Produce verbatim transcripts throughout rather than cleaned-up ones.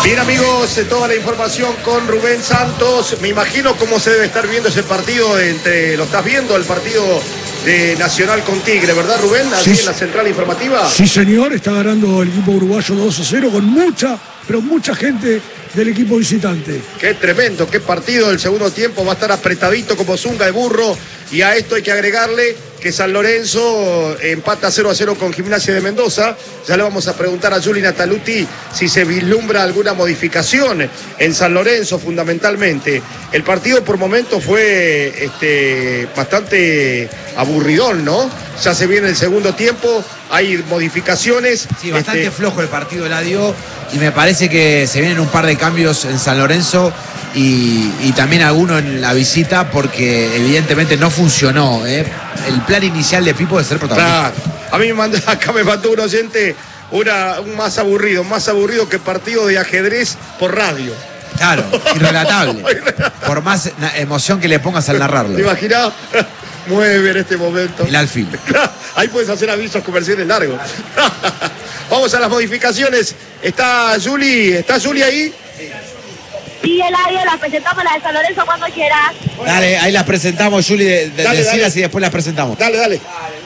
Bien, amigos, toda la información con Rubén Santos. Me imagino cómo se debe estar viendo ese partido entre, lo estás viendo, el partido de Nacional con Tigre, ¿verdad, Rubén? Aquí sí, en la central informativa. Sí, señor, está ganando el equipo uruguayo dos a cero con mucha, pero mucha gente del equipo visitante. Qué tremendo, qué partido del segundo tiempo, va a estar apretadito como zunga de burro. Y a esto hay que agregarle que San Lorenzo empata cero a cero con Gimnasia de Mendoza. Ya le vamos a preguntar a Juli Nataluti si se vislumbra alguna modificación en San Lorenzo fundamentalmente. El partido por momentos fue este, bastante aburridón, ¿no? Ya se viene el segundo tiempo, hay modificaciones. Sí, bastante este... flojo el partido de Eladio y me parece que se vienen un par de cambios en San Lorenzo y, y también alguno en la visita porque evidentemente no funcionó, ¿eh? El plan inicial de Pipo de ser protagonista. Claro. A mí me mandó, acá me mandó un oyente una, un más aburrido, más aburrido que partido de ajedrez por radio. Claro, irrelatable. Por más emoción que le pongas al narrarlo. ¿Te imaginas? Mueve en este momento. El alfil. Ahí puedes hacer avisos comerciales largos. Vamos a las modificaciones. ¿Está Juli? ¿Está Juli ahí? Sí, Eladio, las presentamos las de San Lorenzo cuando quieras. Dale, ahí las presentamos, Juli, de, de, dale, decirlas dale. y después las presentamos. Dale, dale.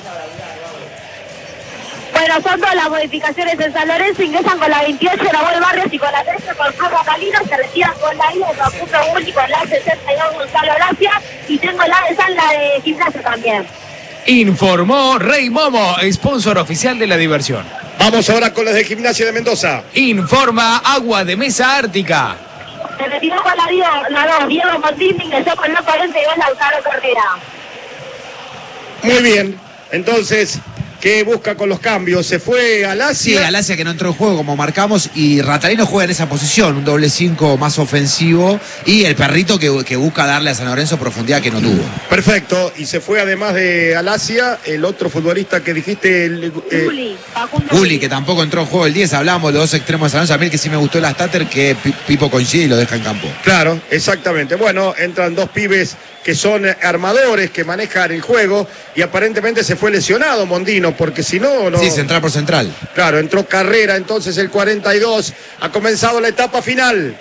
Bueno, son todas las modificaciones en San Lorenzo, ingresan con la veintiocho Nahuel Barrios y con la trece con Pablo Calino, se retiran con la I de Facundo Bulli, con la sesenta y dos Gonzalo Gracia, y tengo la de San, la de Gimnasia también. Informó Rey Momo, sponsor oficial de la diversión. Vamos ahora con las de Gimnasia de Mendoza. Informa Agua de Mesa Ártica. Se retiró con la, Diego, la dos, Diego Montín, ingresó con la cuarenta y dos Lautaro Cordera. Muy bien, entonces... ¿Qué busca con los cambios? ¿Se fue Alasia? Sí, Alasia que no entró en juego como marcamos y Ratalino juega en esa posición, un doble cinco más ofensivo y el perrito que, que busca darle a San Lorenzo profundidad que no tuvo. Perfecto, y se fue además de Alasia, el otro futbolista que dijiste... El, eh, Gulli, Gulli, que tampoco entró en juego el diez, hablamos de los dos extremos de San Lorenzo, a mí el que sí me gustó la Stater, que Pipo coincide y lo deja en campo. Claro, exactamente, bueno, entran dos pibes que son armadores, que manejan el juego, y aparentemente se fue lesionado Mondino, porque si no, no... Sí, central por central. Claro, entró Carrera, entonces el cuarenta y dos, ha comenzado la etapa final.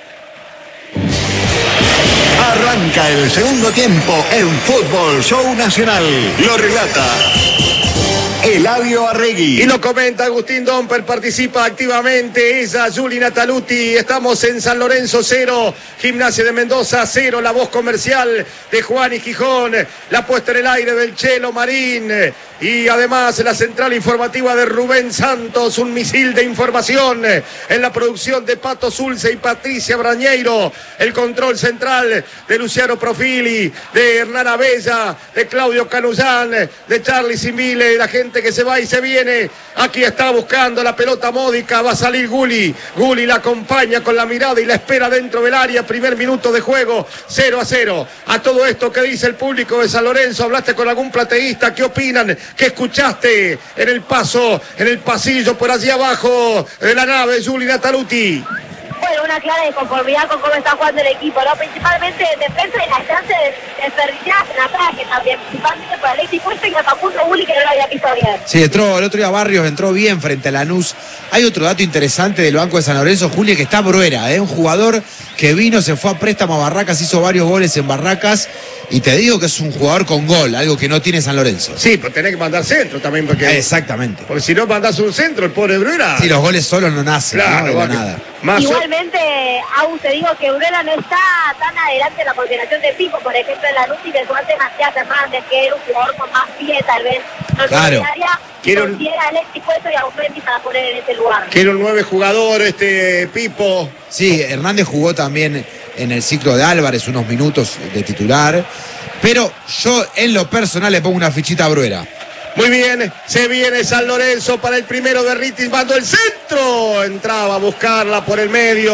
Arranca el segundo tiempo en Fútbol Show Nacional. Lo relata Eladio Arregui. Y lo comenta Agustín Domper, participa activamente ella, Juli Nataluti. Estamos en San Lorenzo cero, Gimnasia de Mendoza cero, la voz comercial de Juan y Gijón, la puesta en el aire del Chelo Marín y además la central informativa de Rubén Santos, un misil de información en la producción de Pato Zulce y Patricia Brañeiro, el control central de Luciano Profili, de Hernán Abella, de Claudio Canullán, de Charlie Simile, la gente que se va y se viene. Aquí está buscando la pelota módica, va a salir Gulli. Gulli la acompaña con la mirada y la espera dentro del área. Primer minuto de juego, cero a cero. A todo esto, ¿qué dice el público de San Lorenzo? ¿Hablaste con algún plateísta? ¿Qué opinan? ¿Qué escuchaste en el paso, en el pasillo por allí abajo de la nave, Juli Nataluti? Bueno, una clara desconformidad con cómo está jugando el equipo, ¿no? Principalmente en defensa y las chances desperdiciadas en ataque también, principalmente por Alexis Puente y por Facundo Bulli, que no lo había visto bien. Sí, entró el otro día Barrios, entró bien frente a Lanús. Hay otro dato interesante del banco de San Lorenzo, Juli, que está Bruera, ¿eh? Un jugador que vino, se fue a préstamo a Barracas, hizo varios goles en Barracas y te digo que es un jugador con gol, algo que no tiene San Lorenzo. Sí, pero tenés que mandar centro también porque... Exactamente. Porque si no mandás un centro, el pobre Bruera... Sí, los goles solos no nacen, claro, ¿no? va De que... nada. Más Igualmente, aún te digo que Bruera no está tan adelante en la consideración de Pipo, por ejemplo, en la luz y de suerte Matías Hernández, que era un jugador con más pie, tal vez. No claro. Quiero considera a Alexis Puesto y a Aumendi para poner en ese lugar. Quiero un nueve jugador, este Pipo. Sí, Hernández jugó también en el ciclo de Álvarez unos minutos de titular, pero yo en lo personal le pongo una fichita a Bruera. Muy bien, se viene San Lorenzo para el primero de Ritis, mando el centro, entraba a buscarla por el medio,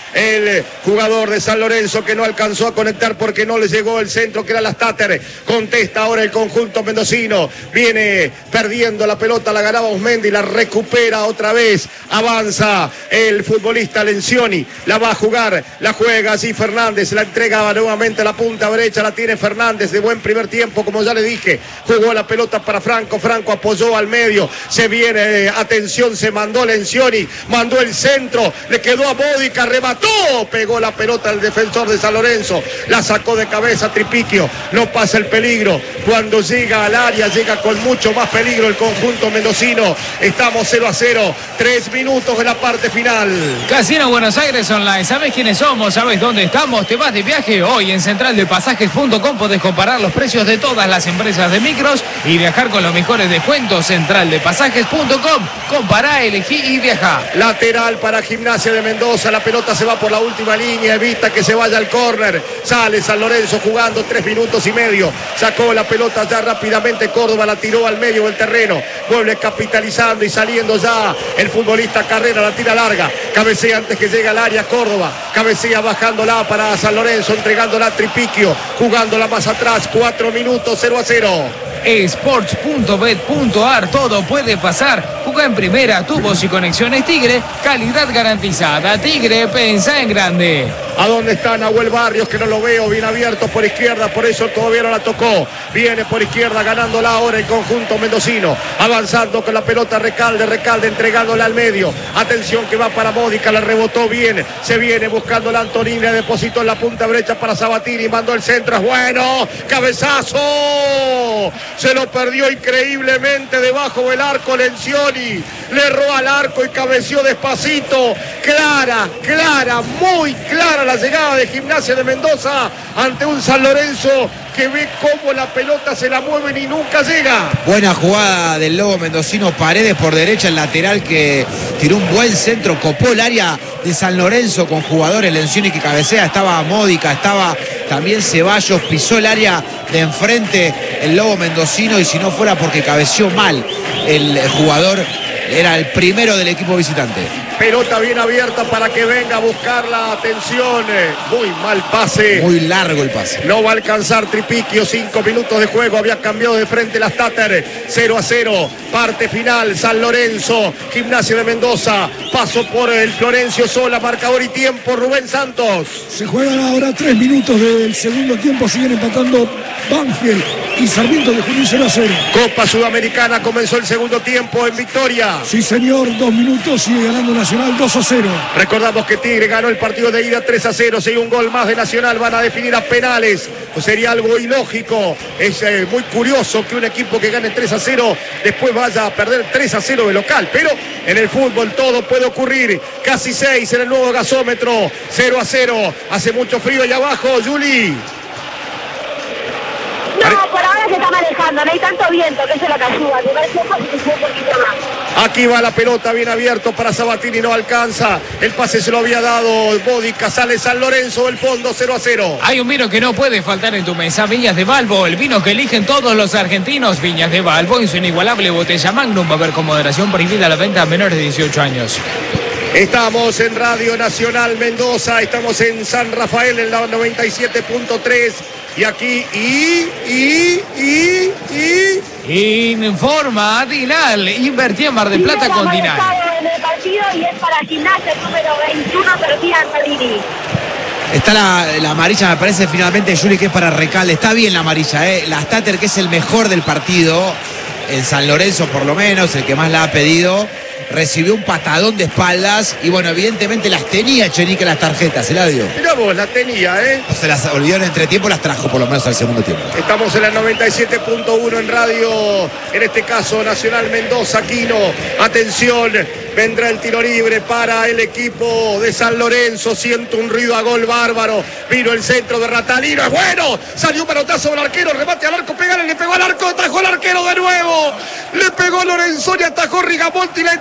el jugador de San Lorenzo que no alcanzó a conectar porque no le llegó el centro que era la Stater. Contesta ahora el conjunto mendocino. Viene perdiendo la pelota, la ganaba Osmendi, la recupera otra vez. Avanza el futbolista Lencioni. La va a jugar, la juega así Fernández. La entrega nuevamente a la punta derecha. La tiene Fernández de buen primer tiempo, como ya le dije. Jugó la pelota para Franco. Franco apoyó al medio. Se viene, eh, atención, se mandó Lencioni. Mandó el centro. Le quedó a Bodica, remató. Pegó la pelota al defensor de San Lorenzo. La sacó de cabeza Tripiquio. No pasa el peligro. Cuando llega al área, llega con mucho más peligro el conjunto mendocino. Estamos cero a cero. Tres minutos de la parte final. Casino Buenos Aires Online. ¿Sabes quiénes somos? ¿Sabes dónde estamos? ¿Te vas de viaje? Hoy en central de pasajes punto com podés comparar los precios de todas las empresas de micros y viajar con los mejores descuentos. central de pasajes punto com. Compará, elegí y viajá. Lateral para Gimnasia de Mendoza. La pelota se va por la última línea. Evita que se vaya al córner. Sale San Lorenzo jugando tres minutos y medio. Sacó la pelota ya rápidamente Córdoba. La tiró al medio del terreno. Vuelve capitalizando y saliendo ya el futbolista Carrera. La tira larga. Cabecea antes que llegue al área Córdoba. Cabecea bajándola para San Lorenzo. Entregándola a Tripiquio. Jugándola más atrás. Cuatro minutos. cero a cero. Sports punto bet punto ar, todo puede pasar. Juega en primera, tubos y conexiones Tigre, calidad garantizada. Tigre, pensa en grande. ¿A dónde está Nahuel Barrios? Que no lo veo, bien abierto por izquierda, por eso todavía no la tocó. Viene por izquierda, ganándola ahora el conjunto mendocino. Avanzando con la pelota Recalde, Recalde entregándola al medio. Atención que va para Módica, la rebotó bien. Se viene buscando la Antonini, la depositó en la punta derecha para Sabatini, mandó el centro, es bueno. ¡Cabezazo! Se lo perdió increíblemente debajo del arco Lencioni. Le erró al arco y cabeció despacito. Clara, clara, muy clara la llegada de Gimnasia de Mendoza ante un San Lorenzo que ve cómo la pelota se la mueven y nunca llega. Buena jugada del Lobo mendocino. Paredes por derecha, el lateral que tiró un buen centro. Copó el área de San Lorenzo con jugadores. Lencioni que cabecea. Estaba Módica, estaba también Ceballos. Pisó el área de enfrente el Lobo mendocino y si no fuera porque cabeció mal el jugador, era el primero del equipo visitante. Pelota bien abierta para que venga a buscar la atención. Muy mal pase. Muy largo el pase. No va a alcanzar Tripiquio. Cinco minutos de juego. Había cambiado de frente la Stater. cero a cero. Parte final. San Lorenzo. Gimnasia de Mendoza. Paso por el Florencio Sola. Marcador y tiempo. Rubén Santos. Se juegan ahora tres minutos del segundo tiempo. Siguen empatando Banfield y Sarmiento de Junín cero a cero. Copa Sudamericana. Comenzó el segundo tiempo en victoria. Sí, señor. Dos minutos. Sigue ganando Nacional dos a cero. Recordamos que Tigre ganó el partido de ida tres a cero. Si hay un gol más de Nacional van a definir a penales. Pues sería algo ilógico. Es eh, muy curioso que un equipo que gane tres a cero después vaya a perder tres a cero de local. Pero en el fútbol todo puede ocurrir. Casi seis en el nuevo gasómetro. cero a cero. Hace mucho frío allá abajo, Juli. No, por ahora se está manejando, no hay tanto viento, que eso es lo que ayuda. Me parece fácil que sea un poquito más. Aquí va la pelota bien abierto para Sabatini, no alcanza. El pase se lo había dado Bodica, sale San Lorenzo del fondo, cero a cero. Hay un vino que no puede faltar en tu mesa, Viñas de Valvo, el vino que eligen todos los argentinos. Viñas de Valvo en su inigualable botella Magnum, va a haber con moderación, prohibida la venta a menores de dieciocho años. Estamos en Radio Nacional Mendoza, estamos en San Rafael en la noventa y siete punto tres. Y aquí, y, y, y, y... Informa Dinal, invertí en Mar del Plata con Dinal. En el partido y es para Gimnasia el número veintiuno, Tortilla Antonini. Está la, la amarilla, me parece finalmente, Juli, que es para Recalde. Está bien la amarilla, ¿eh? La Stater, que es el mejor del partido, en San Lorenzo por lo menos, el que más la ha pedido. Recibió un patadón de espaldas y bueno, evidentemente las tenía Chenique las tarjetas, se la dio. Mirá vos, la tenía, ¿eh? No se las olvidó en entretiempo, las trajo por lo menos al segundo tiempo. Estamos en la noventa y siete punto uno en radio, en este caso Nacional Mendoza, Quino. Atención, vendrá el tiro libre para el equipo de San Lorenzo. Siento un ruido a gol bárbaro. Vino el centro de Ratalino, es bueno. Salió un manotazo del arquero, remate al arco, pegale, le pegó al arco, atajó el arquero de nuevo. Le pegó Lorenzoni, atajó Rigamonti, la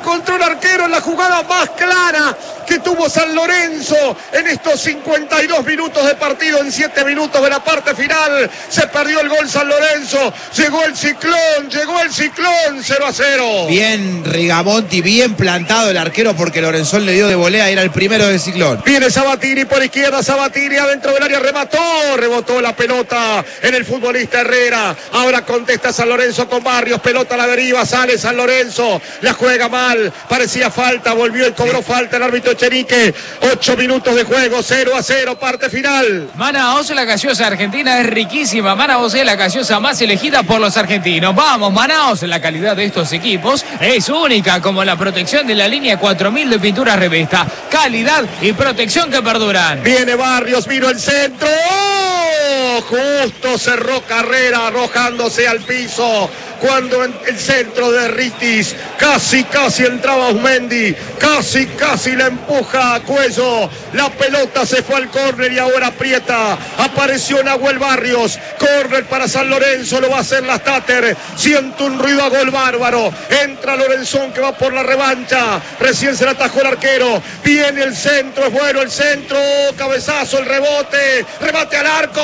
encontró el arquero en la jugada más clara que tuvo San Lorenzo en estos cincuenta y dos minutos de partido, en siete minutos de la parte final. Se perdió el gol San Lorenzo, llegó el ciclón, llegó el ciclón, cero a cero. Bien Rigamonti, bien plantado el arquero porque Lorenzón le dio de volea, era el primero del ciclón. Viene Sabatini por izquierda, Sabatini adentro del área, remató, rebotó la pelota en el futbolista Herrera. Ahora contesta San Lorenzo con Barrios, pelota a la deriva, sale San Lorenzo, la juega mal, parecía falta, volvió y cobró falta el árbitro Echenique. Ocho minutos de juego, cero a cero, parte final. Manaos, la gaseosa argentina es riquísima. Manaos es la gaseosa más elegida por los argentinos. Vamos, Manaos, la calidad de estos equipos es única, como la protección de la línea cuatro mil de pinturas Revesta. Calidad y protección que perduran. Viene Barrios, vino el centro. ¡Oh! Justo cerró Carrera, arrojándose al piso. Cuando en el centro de Ritis, casi, casi entraba Osmendi, casi, casi la empuja a Cuello. La pelota se fue al córner y ahora aprieta. Apareció Nahuel Barrios. Córner para San Lorenzo, lo va a hacer la Stater. Siente un ruido a gol bárbaro. Entra Lorenzón que va por la revancha. Recién se le atajó el arquero. Viene el centro, es bueno el centro. Cabezazo, el rebote. Remate al arco.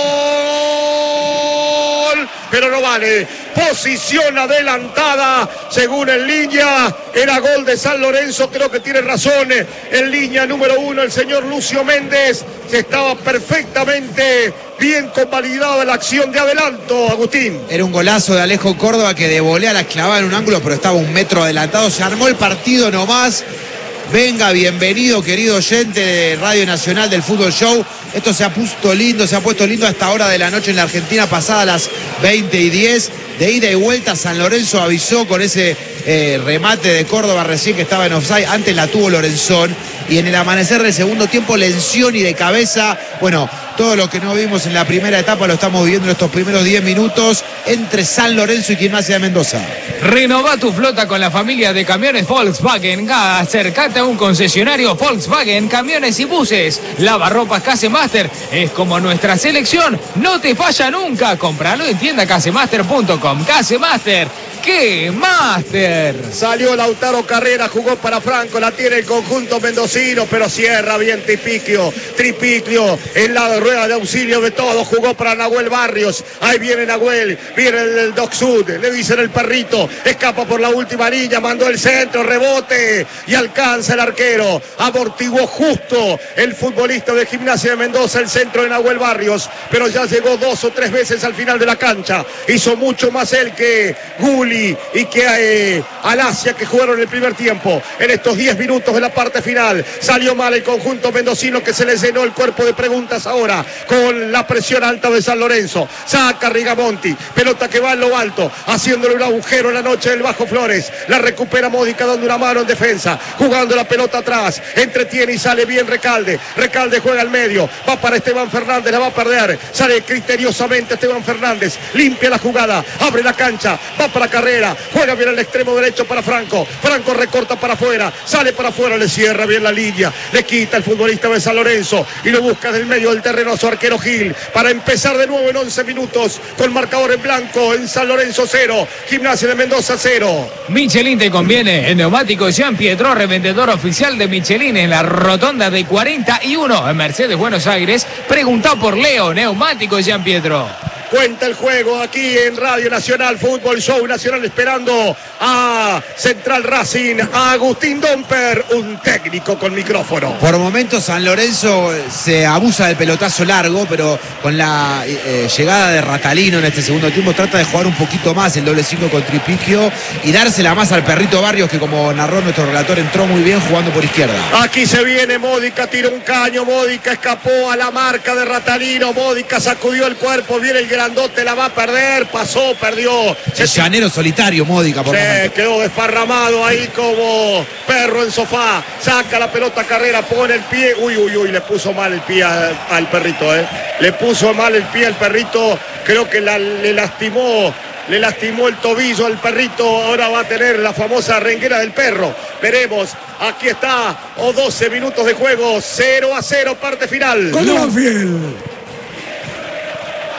Pero no vale. Posición adelantada, según en línea, era gol de San Lorenzo, creo que tiene razón. En línea número uno, el señor Lucio Méndez, que estaba perfectamente bien convalidada la acción de adelanto, Agustín. Era un golazo de Alejo Córdoba que de volea la clavaba en un ángulo, pero estaba un metro adelantado. Se armó el partido nomás. Venga, bienvenido, querido oyente de Radio Nacional del Fútbol Show. Esto se ha puesto lindo, se ha puesto lindo hasta hora de la noche en la Argentina, pasada las veinte y diez. De ida y vuelta, San Lorenzo avisó con ese eh, remate de Córdoba recién que estaba en offside. Antes la tuvo Lorenzón. Y en el amanecer del segundo tiempo, Lencioni de cabeza. Bueno, todo lo que no vimos en la primera etapa lo estamos viviendo en estos primeros diez minutos entre San Lorenzo y Gimnasia de Mendoza. Renova tu flota con la familia de camiones Volkswagen. Acércate a un concesionario Volkswagen, camiones y buses. Lavarropas Casemaster es como nuestra selección. No te falla nunca. Compralo en tienda casemaster punto com. Casemaster. ¡Qué máster! Salió Lautaro Carrera, jugó para Franco, la tiene el conjunto mendocino, pero cierra bien Tripiquio. Tripiquio en la rueda de auxilio de todos, jugó para Nahuel Barrios. Ahí viene Nahuel, viene el, el Doc Sud, le dicen el perrito, escapa por la última línea, mandó el centro, rebote y alcanza el arquero. Amortiguó justo el futbolista de Gimnasia de Mendoza el centro de Nahuel Barrios, pero ya llegó dos o tres veces al final de la cancha. Hizo mucho más él que Gulli y que eh, Alasia, que jugaron el primer tiempo. En estos diez minutos de la parte final salió mal el conjunto mendocino, que se les llenó el cuerpo de preguntas ahora con la presión alta de San Lorenzo. Saca Rigamonti, pelota que va en lo alto, haciéndole un agujero en la noche del Bajo Flores. La recupera Módica dando una mano en defensa, jugando la pelota atrás, entretiene y sale bien Recalde. Recalde juega al medio, va para Esteban Fernández, la va a perder, sale criteriosamente Esteban Fernández, limpia la jugada, abre la cancha, va para Carrera, juega bien al extremo derecho para Franco. Franco recorta para afuera, sale para afuera, le cierra bien la línea, le quita el futbolista de San Lorenzo y lo busca del medio del terreno a su arquero Gil para empezar de nuevo en once minutos con marcador en blanco. En San Lorenzo cero, Gimnasia de Mendoza cero. Michelin te conviene. El neumático Jean Pietro, revendedor oficial de Michelin en la rotonda de cuarenta y uno en Mercedes, Buenos Aires. Pregunta por Leo, neumático Jean Pietro. Cuenta el juego aquí en Radio Nacional, Fútbol Show Nacional, esperando a Central Racing, a Agustín Domper, un técnico con micrófono. Por momentos San Lorenzo se abusa del pelotazo largo, pero con la eh, llegada de Ratalino en este segundo tiempo trata de jugar un poquito más el doble cinco con Tripiquio y dársela más al perrito Barrios, que como narró nuestro relator entró muy bien jugando por izquierda. Aquí se viene Módica, tira un caño, Módica escapó a la marca de Ratalino, Módica sacudió el cuerpo, viene el grandote, la va a perder, pasó, perdió. El llanero solitario, Módica, por Se quedó desparramado ahí como perro en sofá. Saca la pelota Carrera, pone el pie. Uy, uy, uy, le puso mal el pie al, al perrito, ¿eh? Le puso mal el pie al perrito. Creo que la, le lastimó. Le lastimó el tobillo al perrito. Ahora va a tener la famosa renguera del perro. Veremos. Aquí está. O doce minutos de juego. cero a cero, parte final. Con Banfield.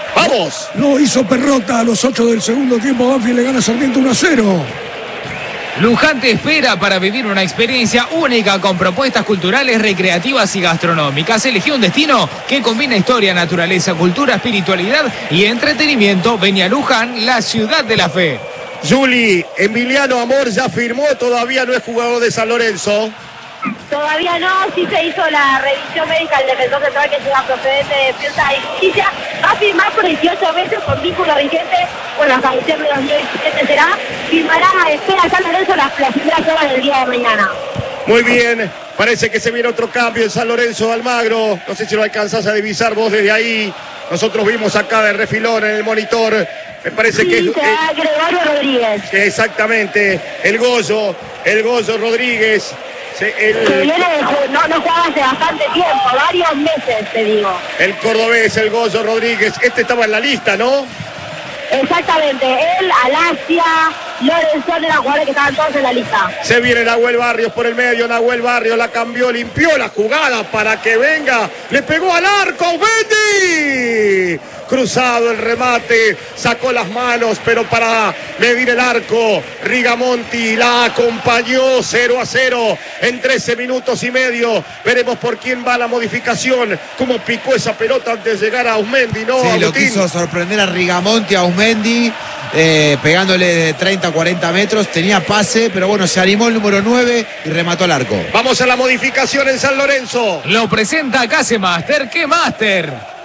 ¡Vamos! No hizo Perrota a los ocho del segundo tiempo. Banfield le gana a Sarmiento uno a cero. Luján te espera para vivir una experiencia única con propuestas culturales, recreativas y gastronómicas. Elegí un destino que combina historia, naturaleza, cultura, espiritualidad y entretenimiento. Ven a Luján, la ciudad de la fe. Juli, Emiliano Amor ya firmó, todavía no es jugador de San Lorenzo. Todavía no, sí se hizo la revisión médica al defensor central que llega procedente de Defensa y Justicia. Va a firmar por dieciocho meses con vínculo vigente, bueno, hasta diciembre de dos mil diecisiete será. Firmará, espera San Lorenzo las, las primeras horas del día de mañana. Muy bien, parece que se viene otro cambio en San Lorenzo de Almagro. No sé si lo alcanzás a divisar vos desde ahí. Nosotros vimos acá de refilón en el monitor. Me parece sí, que es... Eh, Gregorio Rodríguez. Exactamente, el Goyo, el Goyo Rodríguez. Sí, el, que viene de, no, no juega hace bastante tiempo, varios meses, te digo. El cordobés, el Goyo Rodríguez. Este estaba en la lista, ¿no? Exactamente, él, Alasia, Lorenzón eran jugadores que estaban todos en la lista. Se viene Nahuel Barrios por el medio, Nahuel Barrios la cambió, limpió la jugada para que venga, le pegó al arco, Mendy. Cruzado el remate, sacó las manos, pero para medir el arco, Rigamonti la acompañó cero a cero en trece minutos y medio. Veremos por quién va la modificación, cómo picó esa pelota antes de llegar a Ausmendi, ¿no? Sí, Agustín? lo quiso sorprender a Rigamonti, a Ausmendi, eh, pegándole de treinta a cuarenta metros, tenía pase, pero bueno, se animó el número nueve y remató al arco. Vamos a la modificación en San Lorenzo. Lo presenta Casemaster, ¿qué Master?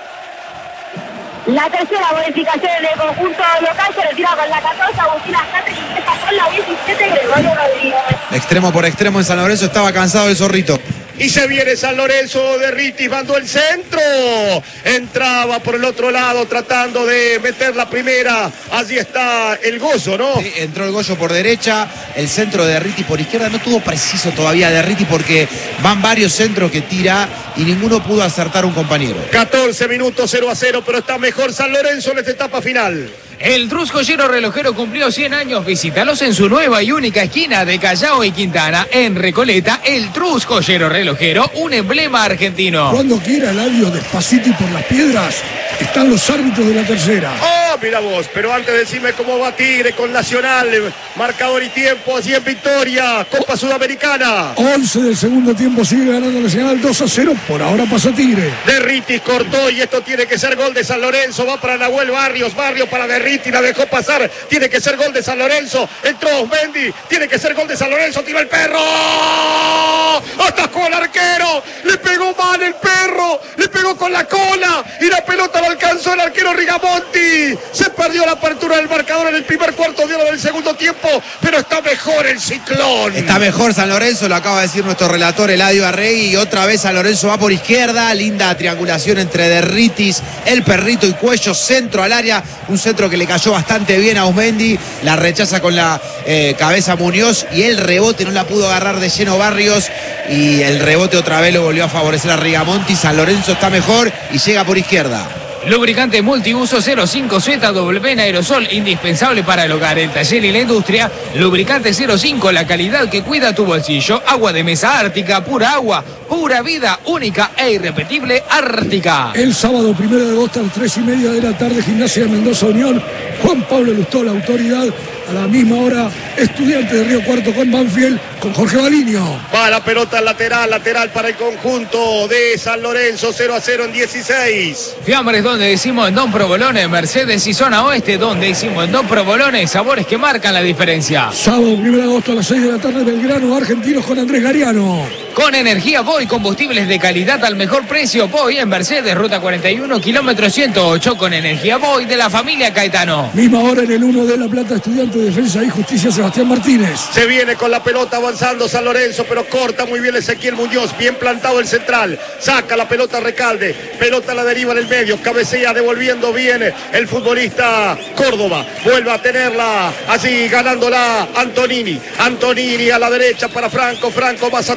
La tercera modificación en el conjunto local se retira con la catorce, Agustín Ascate, y empieza con la diecisiete, Gregorio Rodríguez. Extremo por extremo en San Lorenzo, estaba cansado el Zorrito. Y se viene San Lorenzo de Ritis, mandó el centro. Entraba por el otro lado tratando de meter la primera. Allí está el Gozo, ¿no? Sí, entró el Goyo por derecha, el centro de Riti por izquierda. No tuvo preciso todavía de Riti porque van varios centros que tira y ninguno pudo acertar un compañero. catorce minutos, cero a cero, pero está mejor San Lorenzo en esta etapa final. El Trus Joyero Relojero cumplió cien años. Visítalos en su nueva y única esquina de Callao y Quintana, en Recoleta. El Trus Joyero Relojero, un emblema argentino. Cuando quiera, Eladio, despacito y por las piedras, están los árbitros de la tercera. Oh, mira vos, pero antes decime cómo va Tigre con Nacional. Marcador y tiempo, allí en Victoria, Copa Sudamericana. once del segundo tiempo, sigue ganando Nacional dos a cero. Por ahora pasa Tigre. Derritis cortó y esto tiene que ser gol de San Lorenzo. Va para Nahuel Barrios, Barrios para Derritis. Y la dejó pasar, tiene que ser gol de San Lorenzo. Entró Ausmendi, tiene que ser gol de San Lorenzo. Tiró el perro, atajó al arquero, le pegó mal el perro, le pegó con la cola y la pelota lo alcanzó el arquero Rigamonti. Se perdió la apertura del marcador en el primer cuarto de hora del segundo tiempo, pero está mejor el Ciclón. Está mejor San Lorenzo, lo acaba de decir nuestro relator Eladio Arregui. Y otra vez San Lorenzo va por izquierda, linda triangulación entre Derritis, el perrito y Cuello, centro al área, un centro que le cayó bastante bien a Ausmendi, la rechaza con la eh, cabeza Muñoz y el rebote no la pudo agarrar de lleno Barrios y el rebote otra vez lo volvió a favorecer a Rigamonti. San Lorenzo está mejor y llega por izquierda. Lubricante multiuso cero cinco Z W en aerosol, indispensable para el hogar, el taller y la industria. Lubricante cero cinco, la calidad que cuida tu bolsillo. Agua de mesa Ártica, pura agua, pura vida, única e irrepetible Ártica. El sábado primero de agosto a las tres y media de la tarde, Gimnasia de Mendoza Unión. Juan Pablo Lustó, la autoridad. A la misma hora, Estudiantes de Río Cuarto con Banfield, con Jorge Baliño. Va la pelota lateral, lateral para el conjunto de San Lorenzo, cero a cero en dieciséis. Fiambres donde decimos en Don Provolone, Mercedes y Zona Oeste donde decimos en Don Provolone, sabores que marcan la diferencia. Sábado primero de agosto a las seis de la tarde, Belgrano, Argentinos con Andrés Gariano. Con energía Boy, combustibles de calidad al mejor precio. Boy en Mercedes, ruta cuarenta y uno, kilómetro ciento ocho, con energía Boy de la familia Caetano. Misma hora en el uno de La Plata, Estudiantes de Defensa y Justicia, Sebastián Martínez. Se viene con la pelota avanzando San Lorenzo, pero corta muy bien Ezequiel Muñoz, bien plantado el central. Saca la pelota Recalde, pelota a la deriva en el medio, cabecea devolviendo bien el futbolista Córdoba. Vuelve a tenerla allí ganándola Antonini. Antonini a la derecha para Franco, Franco más atrás.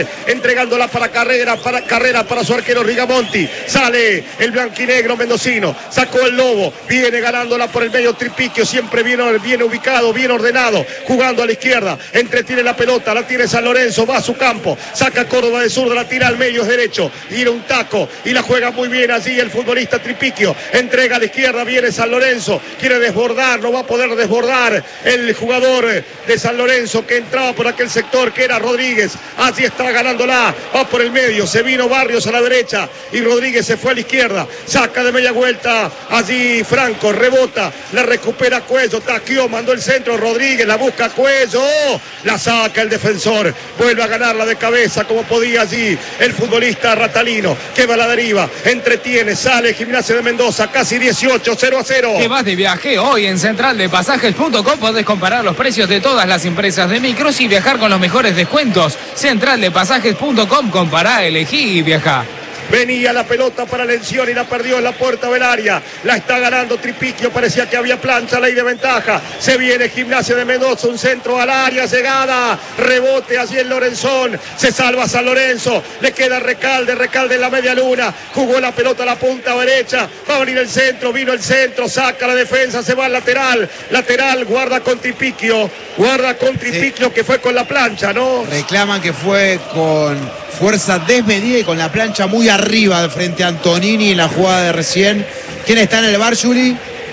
entregándola para Carrera, para Carrera, para su arquero Rigamonti. Sale el blanquinegro mendocino, sacó el Lobo, viene ganándola por el medio Tripiquio, siempre bien, bien ubicado, bien ordenado, jugando a la izquierda, entretiene la pelota, la tiene San Lorenzo, va a su campo, saca Córdoba de zurda, la tira al medio, es derecho, tira un taco y la juega muy bien allí el futbolista Tripiquio, entrega a la izquierda, viene San Lorenzo, quiere desbordar, no va a poder desbordar el jugador de San Lorenzo que entraba por aquel sector que era Rodríguez, allí está ganándola, va por el medio, se vino Barrios a la derecha y Rodríguez se fue a la izquierda, saca de media vuelta allí Franco, rebota, la recupera Cuello, taqueó, mandó el centro, Rodríguez la busca Cuello, la saca el defensor, vuelve a ganarla de cabeza como podía allí el futbolista Ratalino, que va a la deriva, entretiene, sale Gimnasia de Mendoza, casi dieciocho, cero a cero. ¿Te vas de viaje? Hoy en central de pasajes punto com podés comparar los precios de todas las empresas de micros y viajar con los mejores descuentos. central de pasajes punto com, compará, elegí y viajá. Venía la pelota para Lencioni y la perdió en la puerta del área. La está ganando Tripiquio, parecía que había plancha, ley de ventaja. Se viene Gimnasia de Mendoza, un centro al área, llegada, rebote allí en Lorenzón. Se salva San Lorenzo, le queda Recalde, Recalde en la media luna. Jugó la pelota a la punta derecha, va a venir el centro, vino el centro, saca la defensa, se va al lateral. Lateral, guarda con Tripiquio, guarda con Tripiquio sí. Que fue con la plancha, ¿no? Reclaman que fue con fuerza desmedida y con la plancha muy arriba de frente a Antonini en la jugada de recién. ¿Quién está en el bar, Juli?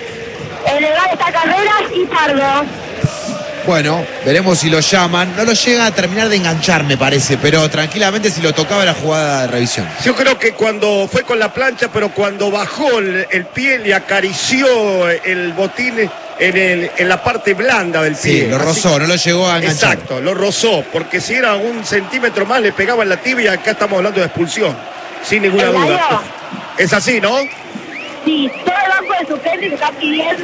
En el bar está Carreras y Pardo. Bueno, veremos si lo llaman. No lo llega a terminar de enganchar, me parece, pero tranquilamente si lo tocaba la jugada de revisión. Yo creo que cuando fue con la plancha, pero cuando bajó el, el pie, le acarició el botín en, el, en la parte blanda del pie. Sí, lo rozó, Así, no lo llegó a enganchar. Exacto, lo rozó, porque si era un centímetro más le pegaba en la tibia. Acá estamos hablando de expulsión, sin ninguna duda. Es así, ¿no? Sí, todo el banco de suplentes está pidiendo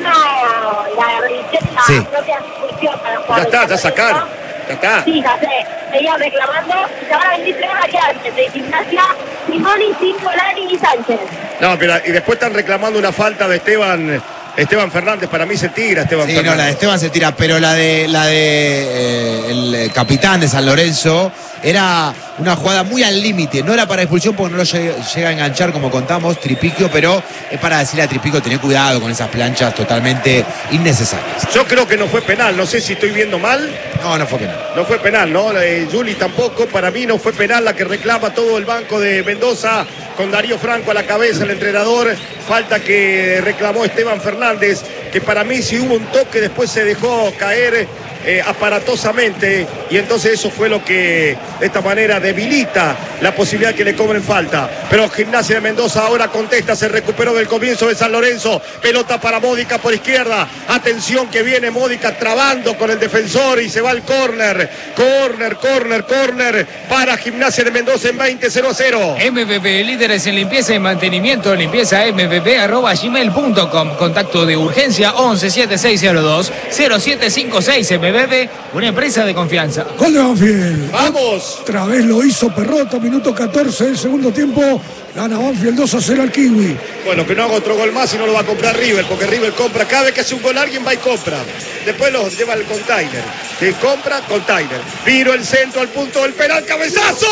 la revisión y la sí. propia expulsión para jugar. Ya está, ya sacaron. Ya está. Sí, ya sé. Seguían reclamando y se van a venir tres variantes de Gimnasia, Simoni, Cingolani y Sánchez. No, pero y después están reclamando una falta de Esteban. Esteban Fernández, para mí se tira Esteban sí, Fernández. No, la de Esteban se tira, pero la de la de eh, el capitán de San Lorenzo era una jugada muy al límite, no era para expulsión porque no lo llega, llega a enganchar como contamos Tripiquio, pero es para decirle a Tripiquio tener cuidado con esas planchas totalmente innecesarias. Yo creo que no fue penal, no sé si estoy viendo mal. No, no fue penal. No fue penal, ¿no? Eh, Juli tampoco, para mí no fue penal la que reclama todo el banco de Mendoza con Darío Franco a la cabeza, el entrenador. Falta que reclamó Esteban Fernández, que para mí si hubo un toque después se dejó caer eh, aparatosamente y entonces eso fue lo que de esta manera debilita la posibilidad que le cobren falta. Pero Gimnasia de Mendoza ahora contesta, se recuperó del comienzo de San Lorenzo, pelota para Módica por izquierda, atención que viene Módica trabando con el defensor y se va al córner, córner, córner, córner para Gimnasia de Mendoza en veinte cero cero. M V P, líderes en limpieza y mantenimiento, limpieza m v p arroba gmail punto com, contacto de urgencia once setenta y seis cero dos cero siete cinco seis. M V P, una empresa de confianza. Gol de Banfield. Vamos. Otra vez lo hizo Perrota, minuto catorce del segundo tiempo. Gana Banfield dos a cero al Kiwi. Bueno, que no haga otro gol más y no lo va a comprar River, porque River compra, cada vez que hace un gol alguien va y compra. Después lo lleva al container. Se compra, container. Viro el centro al punto del penal, cabezazo.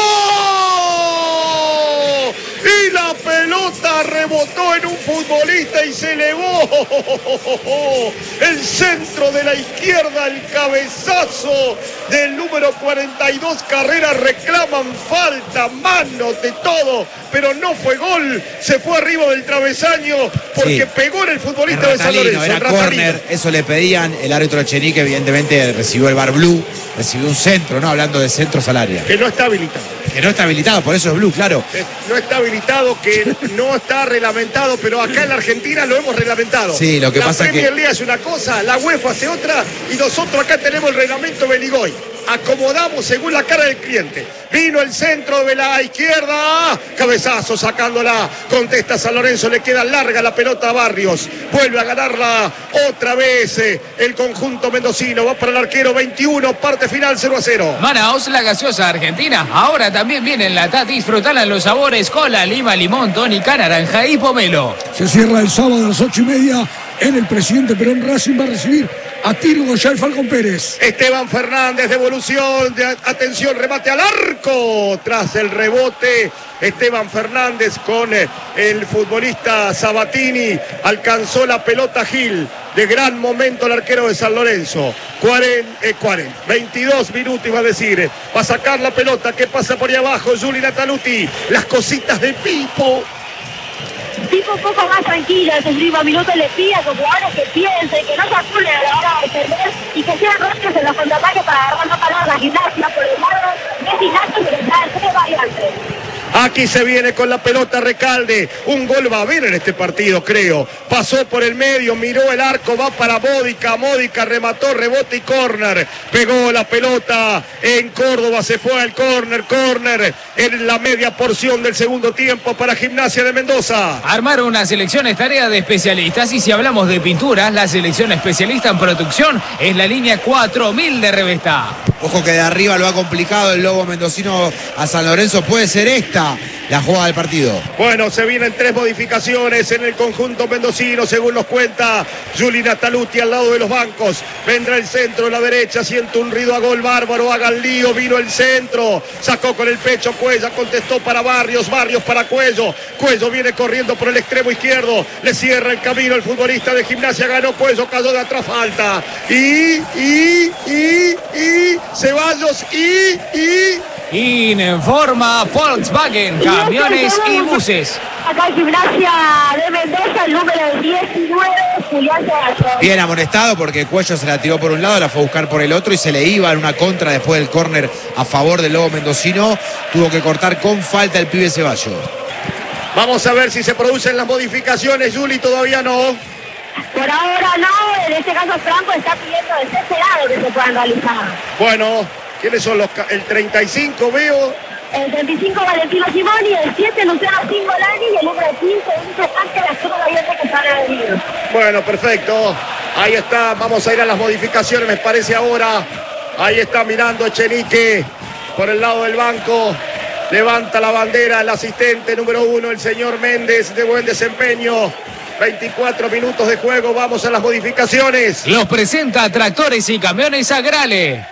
Y la pelota rebotó en un futbolista y se elevó. El centro de la izquierda, el cabezazo del número cuarenta y dos. Carrera, reclaman falta, manos, de todo, pero no fue gol. Se fue arriba del travesaño porque sí. Pegó en el futbolista de San Lorenzo. Era córner, eso le pedían. El árbitro Echenique evidentemente recibió el bar blue, recibió un centro, ¿no? Hablando de centros al área. Que no está habilitado. Que no está habilitado, por eso es blue, claro. No está habilitado, que no está reglamentado, pero acá en la Argentina lo hemos reglamentado. Sí, lo que la pasa es que... La Premier League hace una cosa, la UEFA hace otra, y nosotros acá tenemos el reglamento Beligoy. Acomodamos según la cara del cliente. Vino el centro de la izquierda, cabezazo sacándola, contesta San Lorenzo, le queda larga la pelota a Barrios, vuelve a ganarla otra vez eh, el conjunto mendocino, va para el arquero veintiuno, parte final cero a cero. Manaos, la gaseosa argentina, ahora también viene en lata, disfrutala en los sabores cola, lima, limón, tónica, naranja y pomelo. Se cierra el sábado a las ocho y media en el Presidente Perón. Racing va a recibir a tiro ya el Falcón Pérez. Esteban Fernández, devolución, de, atención, remate al arco. Tras el rebote, Esteban Fernández con el futbolista Sabatini. Alcanzó la pelota Gil. De gran momento el arquero de San Lorenzo. cuarenta, eh, cuarenta, veintidós minutos iba a decir. Va a sacar la pelota que pasa por ahí abajo. Juli Nataluti. Las cositas de Pipo. Pipo un poco más tranquilo, ese último minuto le pide a los jugadores que piensen, que no se apuren a la hora de defender y que sean roscas en los contraataques para agarrar la palabra Gimnasia. Por el lado de Gimnasia se les trae tres variantes. Aquí se viene con la pelota Recalde. Un gol va a haber en este partido, creo. Pasó por el medio, miró el arco, va para Módica. Módica remató, rebote y córner. Pegó la pelota en Córdoba, se fue al córner. Córner en la media porción del segundo tiempo para Gimnasia de Mendoza. Armar una selección es tarea de especialistas. Y si hablamos de pinturas, la selección especialista en producción es la línea cuatro mil de Revesta. Ojo que de arriba lo ha complicado el Lobo mendocino a San Lorenzo. Puede ser esta la jugada del partido. Bueno, se vienen tres modificaciones en el conjunto mendocino, según nos cuenta Juli Nataluti al lado de los bancos. Vendrá el centro de la derecha, siente un ruido a gol bárbaro, haga el lío, vino el centro, sacó con el pecho Cuella, contestó para Barrios, Barrios para Cuello. Cuello viene corriendo por el extremo izquierdo, le cierra el camino el futbolista de Gimnasia, ganó Cuello, cayó de atrás, falta. Y, y, y, y, Ceballos, y, y... Informa Volkswagen, camiones y buses. Acá en Gimnasia de Mendoza, el número diecinueve, Julián Ceballos. Bien amonestado porque Cuello se la tiró por un lado, la fue a buscar por el otro y se le iba en una contra después del córner a favor del Lobo mendocino. Tuvo que cortar con falta el pibe Ceballos. Vamos a ver si se producen las modificaciones, Juli, todavía no. Por ahora no, en este caso Franco está pidiendo desesperado que se puedan realizar. Bueno, ¿quiénes son los? El treinta y cinco veo. El treinta y cinco Valentino Simoni, el siete Luciano Cingolani y el número quince Enzo Ángel Azul Abierto que están a venir. Bueno, perfecto. Ahí está, vamos a ir a las modificaciones, me parece ahora. Ahí está mirando Echenique por el lado del banco. Levanta la bandera el asistente número uno, el señor Méndez, de buen desempeño. veinticuatro minutos de juego, vamos a las modificaciones. Los presenta Tractores y Camiones Agrale.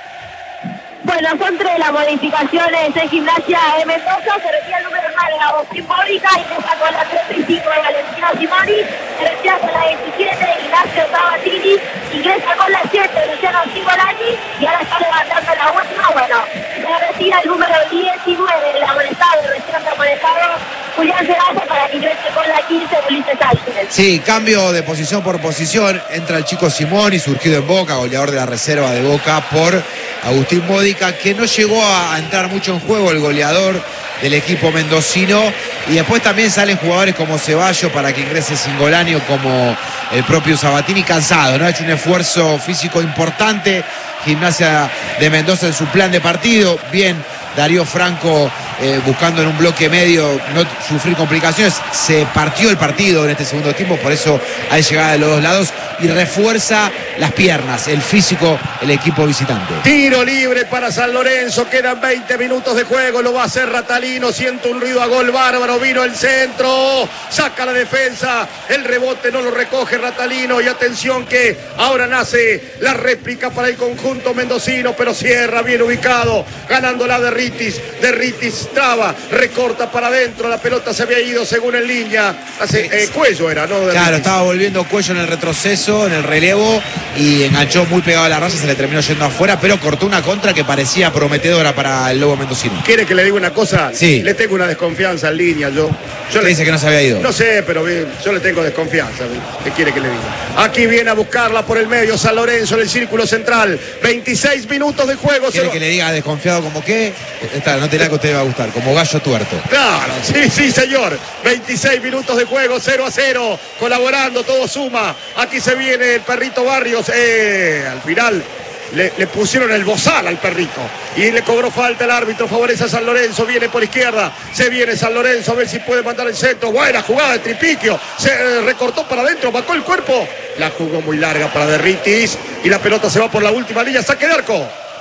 Bueno, son tres las modificaciones en Gimnasia de Mendoza. Se retira el número nueve de Agustín Módica, ingresa con la treinta y cinco de Valentino Simoni, se retira con la veintisiete de Ignacio Sabatini, ingresa con la siete de Luciano Cingolani y ahora está levantando la última. Bueno, se retira el número diecinueve del amonestado, recién amonestado Julián Ceballos para que ingrese con la quince de Ulises Álvarez. Sí, cambio de posición por posición. Entra el chico Simoni, surgido en Boca, goleador de la reserva de Boca, por Agustín Módica, que no llegó a entrar mucho en juego, el goleador del equipo mendocino. Y después también salen jugadores como Ceballos para que ingrese Cingolani o como el propio Sabatini, cansado, ¿no? Ha hecho un esfuerzo físico importante Gimnasia de Mendoza en su plan de partido. Bien Darío Franco eh, buscando en un bloque medio no sufrir complicaciones. Se partió el partido en este segundo tiempo, por eso hay llegada de los dos lados y refuerza las piernas, el físico, el equipo visitante. Tiro libre para San Lorenzo, quedan veinte minutos de juego, lo va a hacer Ratalino, siente un ruido a gol bárbaro, vino el centro, saca la defensa, el rebote no lo recoge Ratalino y atención que ahora nace la réplica para el conjunto mendocino, pero cierra bien ubicado, ganando la de Ritis, de Ritis traba, recorta para adentro, la pelota se había ido según en línea, hace, eh, Cuello era, ¿no? De claro, Ritis. Estaba volviendo Cuello en el retroceso, en el relevo y enganchó muy pegado a la raza, se le terminó yendo afuera, pero cortó una contra que parecía prometedora para el Lobo mendocino. ¿Quiere que le diga una cosa? Sí. Le tengo una desconfianza en línea, yo. yo le dice que no se había ido. No sé, pero yo le tengo desconfianza. ¿Qué quiere que le diga? Aquí viene a buscarla por el medio San Lorenzo en el círculo central. veintiséis minutos de juego. ¿Quiere se... que le diga desconfiado como qué? Esta notela que a usted le va a gustar, como gallo tuerto. Claro, sí, sí, señor. veintiséis minutos de juego, cero a cero. Colaborando, todo suma. Aquí se viene el perrito Barrios. Eh, al final le, le pusieron el bozal al perrito. Y le cobró falta el árbitro. Favorece a San Lorenzo. Viene por izquierda. Se viene San Lorenzo. A ver si puede mandar el centro. Buena jugada de Tripiquio. Se eh, recortó para adentro. Bajó el cuerpo. La jugó muy larga para Derritis. Y la pelota se va por la última línea. Saque de arco.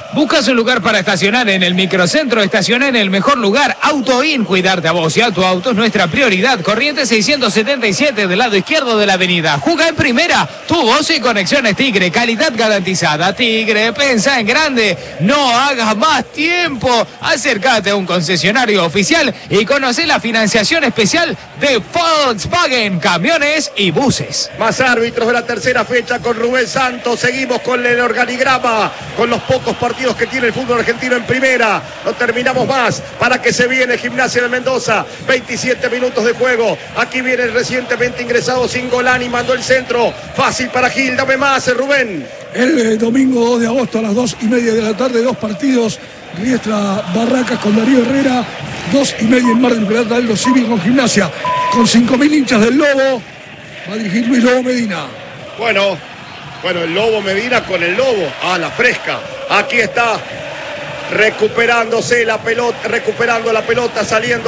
¿Buscas un lugar para estacionar en el microcentro? Estaciona en el mejor lugar. AutoIn, cuidarte a vos y a tu auto es nuestra prioridad. Corrientes seiscientos setenta y siete del lado izquierdo de la avenida. Juga en primera. Tu voz y conexiones Tigre. Calidad garantizada. Tigre, pensa en grande. No hagas más tiempo. Acércate a un concesionario oficial y conoce la financiación especial de Volkswagen, camiones y buses. Más árbitros de la tercera fecha con Rubén Santos. Seguimos con el organigrama, con los pocos partidos que tiene el fútbol argentino en primera. No terminamos más para que se viene Gimnasia de Mendoza. veintisiete minutos de juego. Aquí viene el recientemente ingresado Singolani, mandó el centro. Fácil para Gil. Dame más, Rubén. El eh, domingo dos de agosto a las dos y media de la tarde, dos partidos. Riestra Barracas con Darío Herrera. Dos y media en Mar del Plata, Aldo Civil con Gimnasia. Con cinco mil hinchas del Lobo. Va a dirigir Luis Lobo Medina. Bueno, bueno, el Lobo Medina con el Lobo. A la fresca. Aquí está recuperándose la pelota, recuperando la pelota, saliendo